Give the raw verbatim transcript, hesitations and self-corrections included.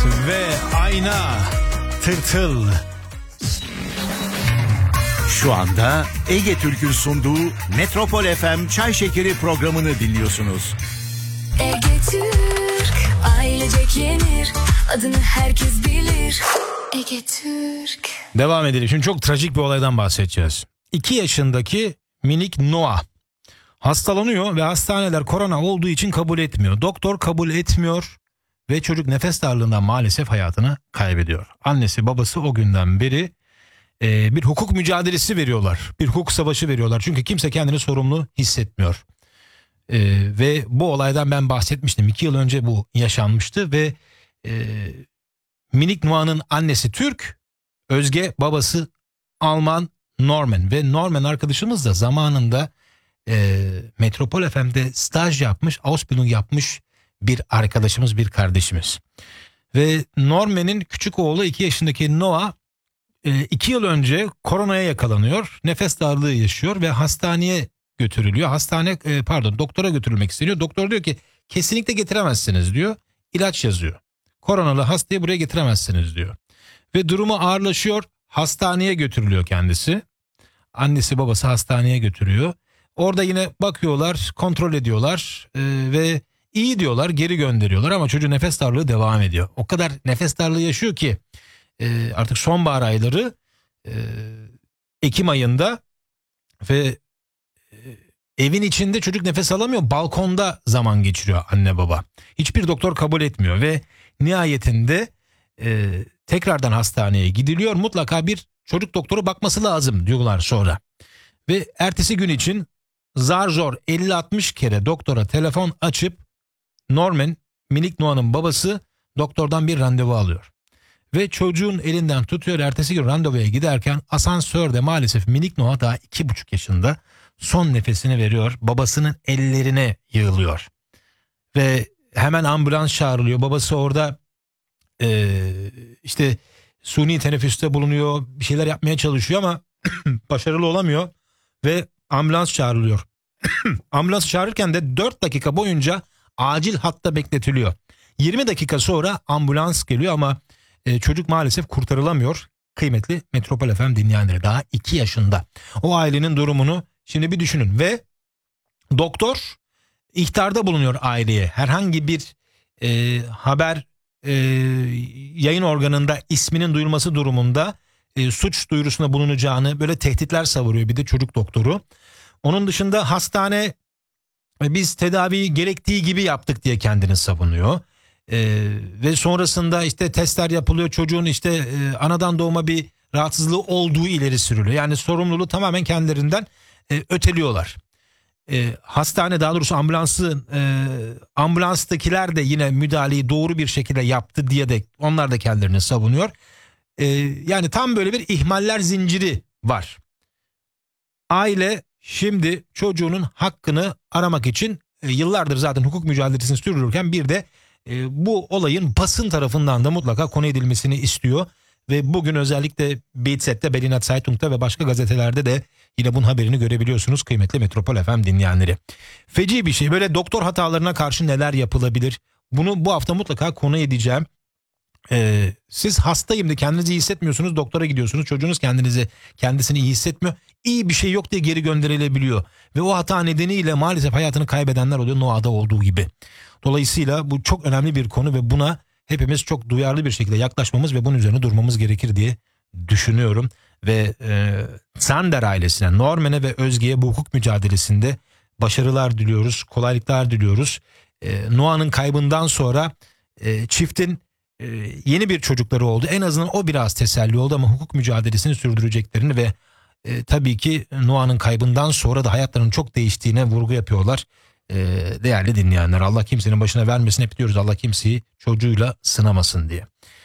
ve Ayna Tırtıl. Şu anda Ege Türk'ün sunduğu Metropol F M Çay Şekeri programını dinliyorsunuz. Ege Türk, ailecek yenir, adını herkes bilir. Ege Türk. Devam edelim. Şimdi çok trajik bir olaydan bahsedeceğiz. iki yaşındaki minik Noah hastalanıyor ve hastaneler korona olduğu için kabul etmiyor. Doktor kabul etmiyor ve çocuk nefes darlığından maalesef hayatını kaybediyor. Annesi babası o günden beri e, bir hukuk mücadelesi veriyorlar. Bir hukuk savaşı veriyorlar. Çünkü kimse kendini sorumlu hissetmiyor. E, ve bu olaydan ben bahsetmiştim. iki yıl önce bu yaşanmıştı ve e, minik Noah'nın annesi Türk, Özge babası Alman, Norman ve Norman arkadaşımız da zamanında e, Metropol F M'de staj yapmış, Ausbildung yapmış bir arkadaşımız, bir kardeşimiz. Ve Norman'in küçük oğlu iki yaşındaki Noah e, iki yıl önce koronaya yakalanıyor, nefes darlığı yaşıyor ve hastaneye götürülüyor. Hastane e, pardon doktora götürülmek isteniyor. Doktor diyor ki kesinlikle getiremezsiniz diyor, ilaç yazıyor. Koronalı hastayı buraya getiremezsiniz diyor. Ve durumu ağırlaşıyor, hastaneye götürülüyor kendisi. Annesi babası hastaneye götürüyor. Orada yine bakıyorlar, kontrol ediyorlar e, ve iyi diyorlar, geri gönderiyorlar ama çocuğun nefes darlığı devam ediyor. O kadar nefes darlığı yaşıyor ki e, artık sonbahar ayları e, Ekim ayında ve e, evin içinde çocuk nefes alamıyor, balkonda zaman geçiriyor anne baba. Hiçbir doktor kabul etmiyor ve nihayetinde e, tekrardan hastaneye gidiliyor. Mutlaka bir çocuk doktoru bakması lazım diyorlar sonra. Ve ertesi gün için zar zor elli altmış kere doktora telefon açıp Norman, minik Noah'nın babası doktordan bir randevu alıyor. Ve çocuğun elinden tutuyor, ertesi gün randevuya giderken asansörde maalesef minik Noah daha iki buçuk yaşında son nefesini veriyor. Babasının ellerine yığılıyor. Ve hemen ambulans çağrılıyor. Babası orada Ee, işte suni teneffüste bulunuyor, bir şeyler yapmaya çalışıyor ama başarılı olamıyor ve ambulans çağrılıyor. Ambulans çağırırken de dört dakika boyunca acil hatta bekletiliyor. yirmi dakika sonra ambulans geliyor ama e, çocuk maalesef kurtarılamıyor. Kıymetli Metropol F M dinleyenleri, daha iki yaşında. O ailenin durumunu şimdi bir düşünün ve doktor ihtarda bulunuyor aileye. Herhangi bir e, haber e, yayın organında isminin duyulması durumunda e, suç duyurusunda bulunacağını böyle tehditler savuruyor bir de çocuk doktoru. Onun dışında hastane biz tedaviyi gerektiği gibi yaptık diye kendini savunuyor. Ee, ve sonrasında işte testler yapılıyor, çocuğun işte e, anadan doğma bir rahatsızlığı olduğu ileri sürülüyor. Yani sorumluluğu tamamen kendilerinden e, öteliyorlar. E, hastane daha doğrusu ambulansı e, ambulanstakiler de yine müdahaleyi doğru bir şekilde yaptı diye de onlar da kendilerini savunuyor. E, yani tam böyle bir ihmaller zinciri var. Aile şimdi çocuğunun hakkını aramak için e, yıllardır zaten hukuk mücadelesini sürdürürken bir de e, bu olayın basın tarafından da mutlaka konu edilmesini istiyor. Ve bugün özellikle B Z T'te, Berliner Zeitung'da ve başka gazetelerde de yine bunun haberini görebiliyorsunuz kıymetli Metropol F M dinleyenleri. Feci bir şey, böyle doktor hatalarına karşı neler yapılabilir? Bunu bu hafta mutlaka konu edeceğim. Ee, siz hastayım diye kendinizi iyi hissetmiyorsunuz, doktora gidiyorsunuz, çocuğunuz kendinizi kendisini iyi hissetmiyor, iyi bir şey yok diye geri gönderilebiliyor ve o hata nedeniyle maalesef hayatını kaybedenler oluyor, Noah'da olduğu gibi. Dolayısıyla bu çok önemli bir konu ve buna hepimiz çok duyarlı bir şekilde yaklaşmamız ve bunun üzerine durmamız gerekir diye düşünüyorum ve e, Sander ailesine, Norman'e ve Özge'ye bu hukuk mücadelesinde başarılar diliyoruz, kolaylıklar diliyoruz. E, Noah'nın kaybından sonra e, çiftin yeni bir çocukları oldu. En azından o biraz teselli oldu ama hukuk mücadelesini sürdüreceklerini ve e, tabii ki Noah'nın kaybından sonra da hayatlarının çok değiştiğine vurgu yapıyorlar. E, değerli dinleyenler, Allah kimsenin başına vermesin, hep diyoruz Allah kimseyi çocuğuyla sınamasın diye.